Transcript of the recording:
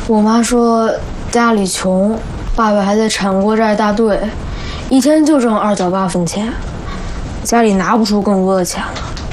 我妈说家里穷，爸爸还在产国债大队，一天就挣2角8分钱，家里拿不出更多的钱了。